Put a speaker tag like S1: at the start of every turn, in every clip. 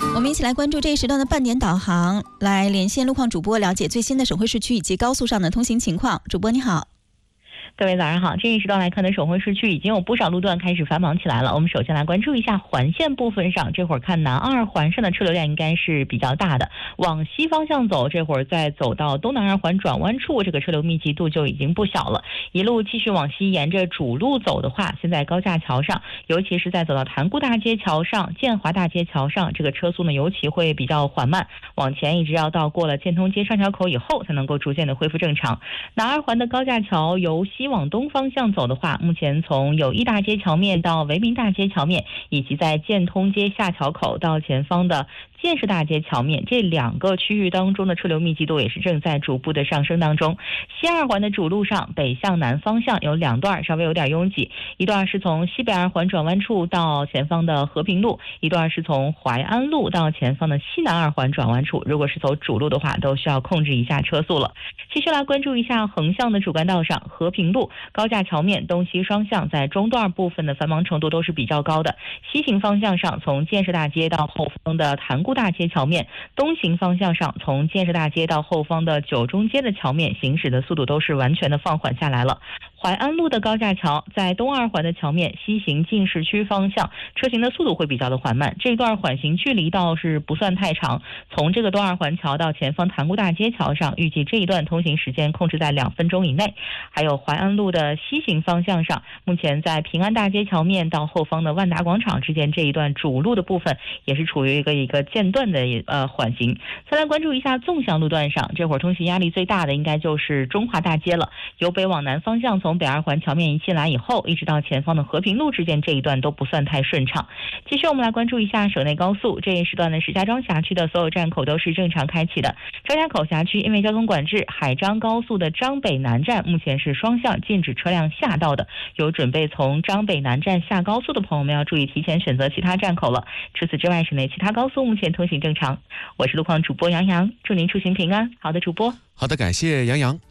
S1: 我们一起来关注这一时段的半点导航，来连线路况主播，了解最新的省会市区以及高速上的通行情况。主播你好。
S2: 各位早上好，这一时段来看的省会市区已经有不少路段开始繁忙起来了。我们首先来关注一下环线部分上，这会儿看南二环上的车流量应该是比较大的。往西方向走，这会儿再走到东南二环转弯处，这个车流密集度就已经不小了。一路继续往西沿着主路走的话，现在高架桥上，尤其是在走到塘沽大街桥上、建华大街桥上，这个车速呢尤其会比较缓慢，往前一直要到过了建通街上桥口以后才能够逐渐的恢复正常。南二环的高架桥由西往东方向走的话，目前从友谊大街桥面到维民大街桥面，以及在建通街下桥口到前方的建设大街桥面，这两个区域当中的车流密集度也是正在逐步的上升当中。西二环的主路上北向南方向有两段稍微有点拥挤，一段是从西北二环转弯处到前方的和平路，一段是从淮安路到前方的西南二环转弯处，如果是走主路的话都需要控制一下车速了。继续来关注一下横向的主干道上，和平路高架桥面东西双向在中段部分的繁忙程度都是比较高的。西行方向上，从建设大街到后方的塘沽大街桥面，东行方向上，从建设大街到后方的九中街的桥面，行驶的速度都是完全的放缓下来了。淮安路的高架桥在东二环的桥面，西行进市区方向，车行的速度会比较的缓慢，这段缓行距离倒是不算太长。从这个东二环桥到前方塘沽大街桥上，预计这一段通行时间控制在2分钟以内。还有淮安路的西行方向上，目前在平安大街桥面到后方的万达广场之间这一段主路的部分，也是处于一个间断的缓行。再来关注一下纵向路段上，这会儿通行压力最大的应该就是中华大街了。由北往南方向，从北二环桥面一进来以后，一直到前方的和平路之间这一段都不算太顺畅。继续我们来关注一下省内高速，这一时段的石家庄辖区的所有站口都是正常开启的。张家口辖区因为交通管制，海张高速的张北南站目前是双向禁止车辆下道的，有准备从张北南站下高速的朋友们要注意提前选择其他站口了。除此之外，省内其他高速目前通行正常。我是路况主播杨洋，祝您出行平安。好的，主播。
S3: 好的，感谢杨洋。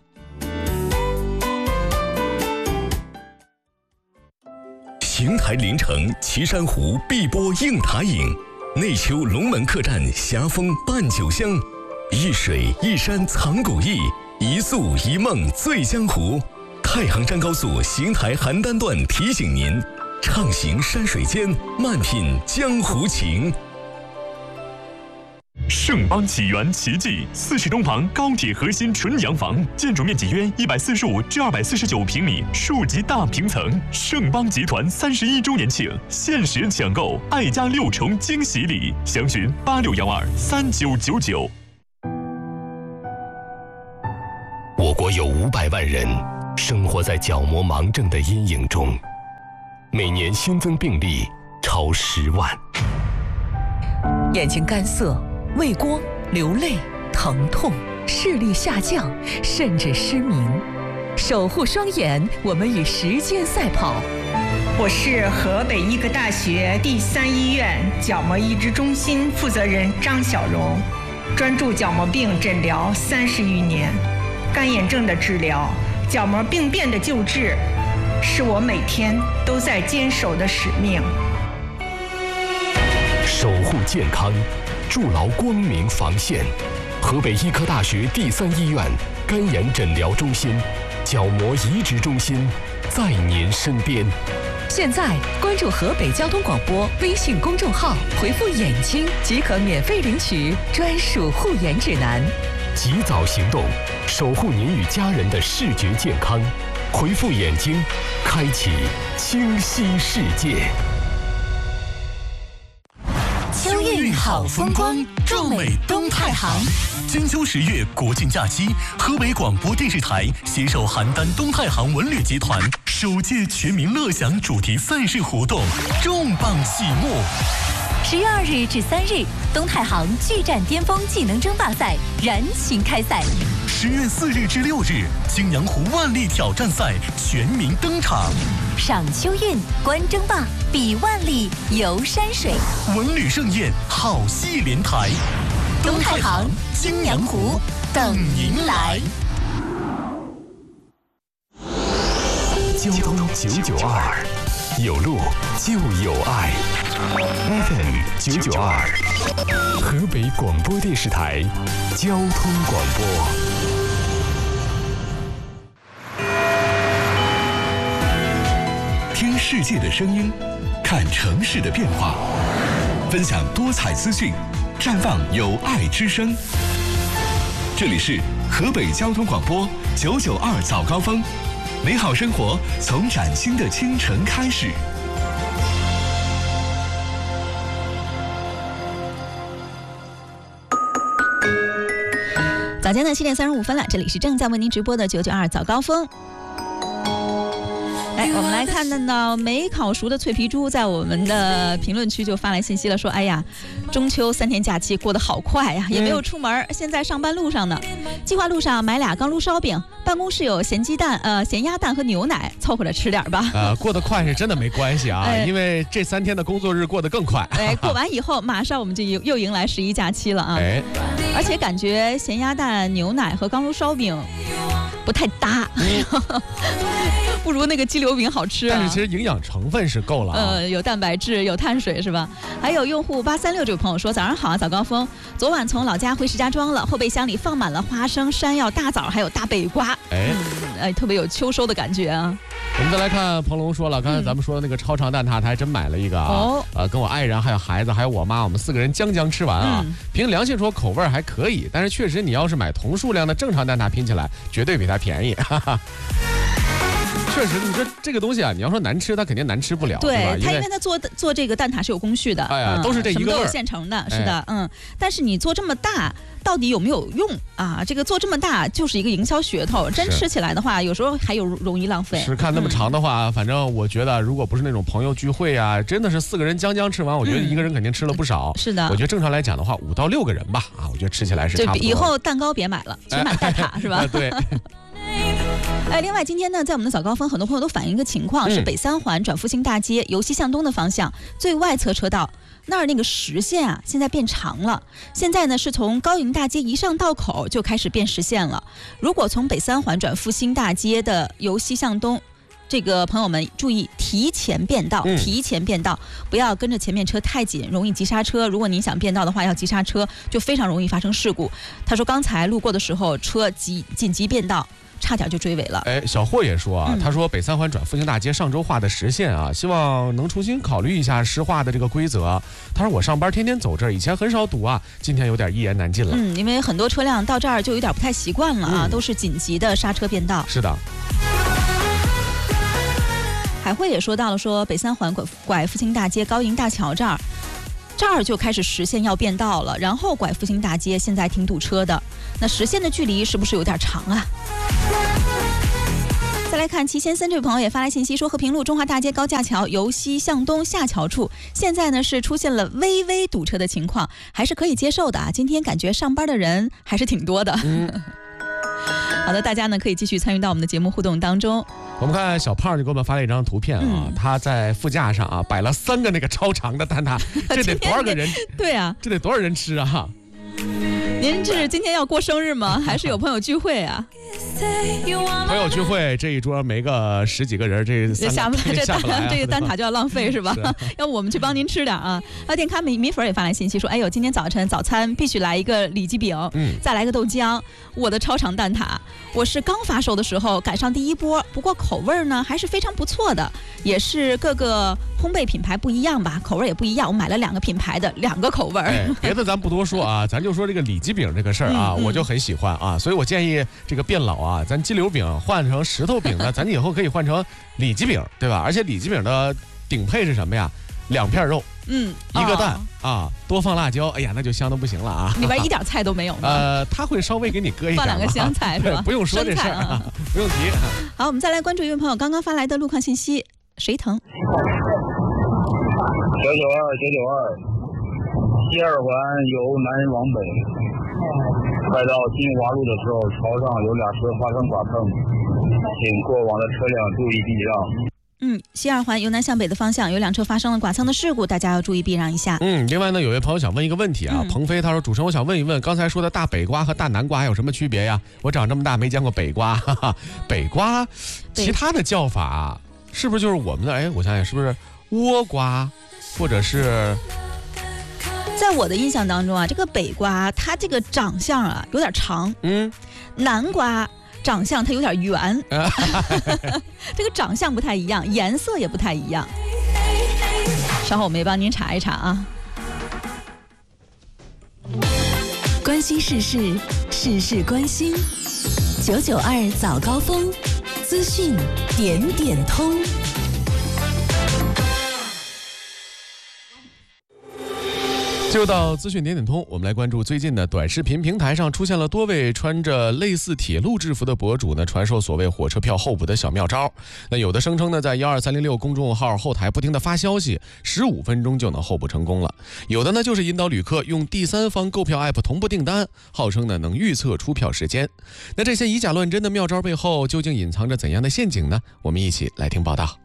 S4: 邢台临城岐山湖碧波映塔影，内丘龙门客栈霞风伴酒香，一水一山藏古意，一宿一梦醉江湖。太行山高速邢台邯郸段提醒您，畅行山水间，慢品江湖情。
S5: 盛邦起源奇迹，40东旁高铁核心纯洋房，建筑面积约145至249平米，数级大平层。盛邦集团31周年庆，限时抢购爱家6重惊喜礼，详询86123999。
S4: 我国有500万人生活在角膜盲症的阴影中，每年新增病例超10万。
S6: 眼睛干涩、畏光、流泪、疼痛、视力下降，甚至失明。守护双眼，我们与时间赛跑。
S7: 我是河北医科大学第3医院角膜移植中心负责人张小荣，专注角膜病诊疗30余年，干眼症的治疗、角膜病变的救治，是我每天都在坚守的使命。
S4: 守护健康，筑牢光明防线。河北医科大学第3医院干眼诊疗中心、角膜移植中心在您身边。
S6: 现在关注河北交通广播微信公众号，回复眼睛即可免费领取专属护眼指南。
S4: 及早行动，守护您与家人的视觉健康。回复眼睛，开启清晰世界。
S8: 秋韵好风光，壮美东太行。金秋10月国庆假期，河北广播电视台携手邯郸东太行文旅集团首届全民乐享主题赛事活动重磅启幕。
S9: 10月2日至3日，东太行巨战巅峰技能争霸赛燃情开赛。
S8: 10月4日至6日，青阳湖万历挑战赛全民登场。
S9: 赏秋韵，观争霸，比万历，游山水，
S8: 文旅盛宴，好戏连台。
S9: 东太行、青阳湖等您来。
S4: 交通992。 有路就有爱。FM 992，河北广播电视台交通广播。听世界的声音，看城市的变化，分享多彩资讯，绽放有爱之声。这里是河北交通广播992早高峰，美好生活从崭新的清晨开始。
S1: 早间的7点35分了，这里是正在为您直播的992早高峰。我们来看到没烤熟的脆皮猪在我们的评论区就发来信息了，说哎呀，中秋3天假期过得好快呀，也没有出门，现在上班路上呢。计划路上买俩刚炉烧饼，办公室有咸鸭蛋和牛奶，凑合着吃点吧。
S3: 过得快是真的没关系啊，因为这3天的工作日过得更快。
S1: 过完以后马上我们就又迎来11假期了啊。而且感觉咸鸭蛋、牛奶和刚炉烧饼不太搭。不如那个鸡柳饼好吃啊，
S3: 但是其实营养成分是够了啊，
S1: 有蛋白质，有碳水是吧？还有用户836这位朋友说，早上好啊，早高峰，昨晚从老家回石家庄了，后备箱里放满了花生、山药、大枣，还有大北瓜，特别有秋收的感觉啊。
S3: 我们再来看彭龙说了，刚才咱们说的那个超长蛋挞，他还真买了一个啊，跟我爱人还有孩子还有我妈，我们4个人将吃完啊。凭良心说口味还可以，但是确实你要是买同数量的正常蛋挞拼起来，绝对比它便宜。确实，你说这个东西啊，你要说难吃，它肯定难吃不了，
S1: 对
S3: 吧？
S1: 它因为它做这个蛋挞是有工序的，
S3: 都是这一个味儿，
S1: 什么都有现成的，是的，但是你做这么大，到底有没有用啊？这个做这么大就是一个营销噱头，真吃起来的话，有时候还容易浪费。
S3: 是看那么长的话，反正我觉得，如果不是那种朋友聚会啊，真的是4个人将吃完，我觉得一个人肯定吃了不少。
S1: 是的，
S3: 我觉得正常来讲的话，5到6个人吧，我觉得吃起来是差不多。
S1: 以后蛋糕别买了，只买蛋挞是吧？
S3: 对。
S1: 另外今天呢，在我们的早高峰，很多朋友都反映一个情况，是北3环转复兴大街由西向东的方向最外侧车道那儿那个实线啊，现在变长了。现在呢是从高营大街一上道口就开始变实线了。如果从北3环转复兴大街的由西向东，这个朋友们注意提前变道，不要跟着前面车太紧，容易急刹车。如果您想变道的话，要急刹车，就非常容易发生事故。他说刚才路过的时候，车紧急变道，差点就追尾了。
S3: 小霍也说啊，他说北3环转复兴大街上周画的实线啊，希望能重新考虑一下实画的这个规则。他说我上班天天走这儿，以前很少堵啊，今天有点一言难尽了。
S1: 因为很多车辆到这儿就有点不太习惯了啊，都是紧急的刹车变道。
S3: 是的。
S1: 海慧也说到了，说北3环拐复兴大街高营大桥这儿就开始实线要变道了，然后拐复兴大街现在挺堵车的，那实线的距离是不是有点长啊？再来看齐先生这位朋友也发来信息说，和平路中华大街高架桥由西向东下桥处，现在呢是出现了微微堵车的情况，还是可以接受的啊。今天感觉上班的人还是挺多的。好的，大家呢可以继续参与到我们的节目互动当中。
S3: 我们看小胖就给我们发了一张图片啊，他在副驾上啊摆了3个那个超长的蛋挞，这得多少个人？
S1: 对啊，
S3: 这得多少人吃啊？
S1: 您是今天要过生日吗？还是有朋友聚会啊？
S3: 朋友聚会这一桌没个10几个人，这
S1: 下不来，这个蛋挞就要浪费是吧？要不我们去帮您吃点啊。电咖米粉也发来信息说，哎呦，今天早餐必须来一个里脊饼，再来个豆浆，我的超长蛋挞。我是刚发售的时候赶上第一波，不过口味呢还是非常不错的，也是各个烘焙品牌不一样吧，口味也不一样。我买了2个品牌的2个口味。
S3: 别的咱不多说啊，咱就说这个里脊饼这个事儿啊，我就很喜欢啊，所以我建议这个变老啊，咱鸡柳饼换成石头饼呢，咱以后可以换成里脊饼，对吧？而且里脊饼的顶配是什么呀？2片肉，一个蛋啊，多放辣椒，哎呀，那就香的不行了啊！
S1: 里边一点菜都没有
S3: 呢。他会稍微给你搁一点，
S1: 放2个香菜是吧？
S3: 不用说这事儿啊，不用提。
S1: 好，我们再来关注一位朋友刚刚发来的路况信息，谁疼？992，
S10: 西2环由南往北，快到金华路的时候，朝上有2车发生剐蹭，请过往的车辆注意避让。
S1: 西2环由南向北的方向有2车发生了剐蹭的事故，大家要注意避让一下。
S3: 另外呢，有位朋友想问一个问题啊，鹏飞他说，主持人我想问一问，刚才说的大北瓜和大南瓜有什么区别呀？我长这么大没见过北瓜，北瓜其他的叫法是不是就是我们的？哎，我想想，是不是倭瓜，或者是？
S1: 在我的印象当中啊，这个北瓜它这个长相啊有点长，南瓜长相它有点圆，这个长相不太一样，颜色也不太一样。稍后我们也帮您查一查啊。
S9: 关心时事，事事关心。992早高峰，资讯点点通。
S3: 就到资讯点点通，我们来关注最近的短视频平台上出现了多位穿着类似铁路制服的博主呢，传授所谓火车票候补的小妙招。那有的声称呢，在12306公众号后台不停的发消息，15分钟就能候补成功了。有的呢，就是引导旅客用第三方购票 app 同步订单，号称呢能预测出票时间。那这些以假乱真的妙招背后，究竟隐藏着怎样的陷阱呢？我们一起来听报道。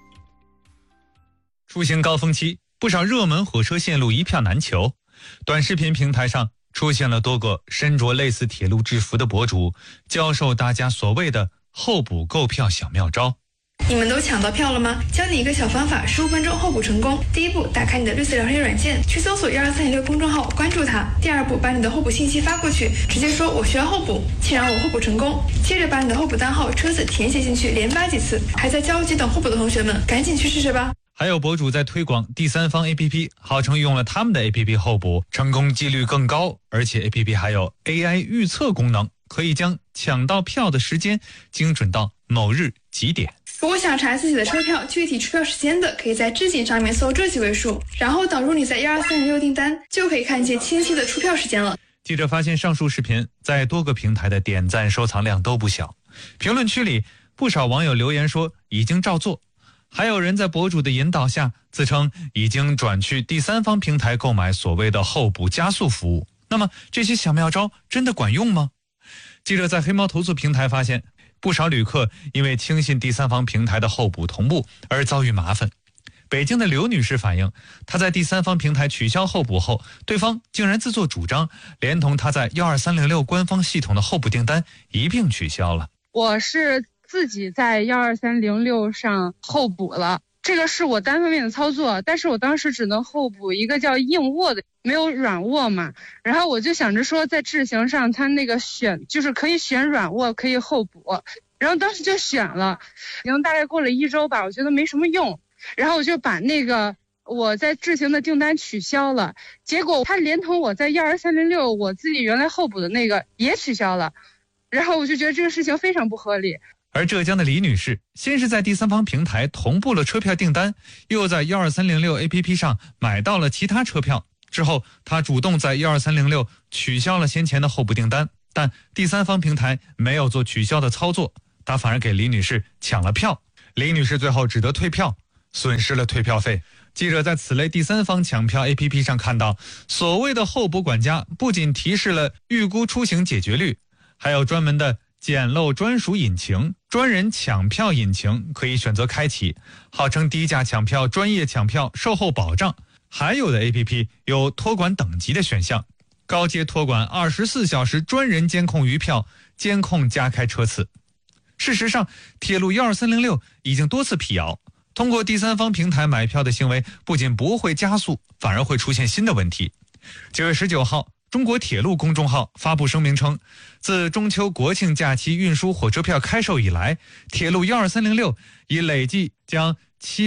S11: 出行高峰期，不少热门火车线路一票难求，短视频平台上出现了多个身着类似铁路制服的博主，教授大家所谓的候补购票小妙招。
S12: 你们都抢到票了吗？教你一个小方法，15分钟候补成功。第一步，打开你的绿色聊天软件，去搜索12306公众号，关注它。第二步，把你的候补信息发过去，直接说我需要候补，请让我候补成功。接着把你的候补单号、车子填写进去，连发几次。还在焦急等候补的同学们，赶紧去试试吧。
S11: 还有博主在推广第三方 APP， 号称用了他们的 APP 候补成功几率更高，而且 APP 还有 AI 预测功能，可以将抢到票的时间精准到某日几点。
S12: 如果想查自己的车票具体出票时间的，可以在置顶上面搜这几位数，然后导入你在12306订单，就可以看见清晰的出票时间了。
S11: 记者发现上述视频在多个平台的点赞收藏量都不小，评论区里不少网友留言说已经照做，还有人在博主的引导下自称已经转去第三方平台购买所谓的候补加速服务。那么这些小妙招真的管用吗？记者在黑猫投诉平台发现，不少旅客因为轻信第三方平台的候补同步而遭遇麻烦。北京的刘女士反映，她在第三方平台取消候补后，对方竟然自作主张，连同她在12306官方系统的候补订单一并取消了。
S13: 我是自己在12306上候补了，这个是我单方面的操作，但是我当时只能候补一个叫硬卧的，没有软卧嘛。然后我就想着说，在智行上它那个就是可以选软卧，可以候补，然后当时就选了，已经大概过了1周吧，我觉得没什么用，然后我就把那个我在智行的订单取消了，结果它连同我在12306我自己原来候补的那个也取消了，然后我就觉得这个事情非常不合理。
S11: 而浙江的李女士先是在第三方平台同步了车票订单，又在12306 APP 上买到了其他车票，之后她主动在12306取消了先前的候补订单，但第三方平台没有做取消的操作，她反而给李女士抢了票，李女士最后只得退票，损失了退票费。记者在此类第三方抢票 APP 上看到，所谓的候补管家不仅提示了预估出行解决率，还有专门的捡漏专属引擎、专人抢票引擎可以选择开启，号称低价抢票、专业抢票、售后保障。还有的 APP 有托管等级的选项，高阶托管24小时专人监控余票，监控加开车次。事实上，铁路12306已经多次辟谣，通过第三方平台买票的行为不仅不会加速，反而会出现新的问题。9月19号，中国铁路公众号发布声明称，自中秋国庆假期运输火车票开售以来，铁路12306已累计将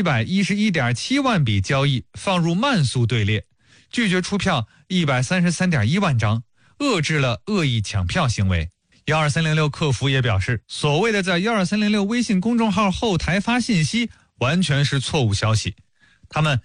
S11: 711.7万笔交易放入慢速队列，拒绝出票133.1万张，遏制了恶意抢票行为。12306客服也表示，所谓的在12306微信公众号后台发信息完全是错误消息，他们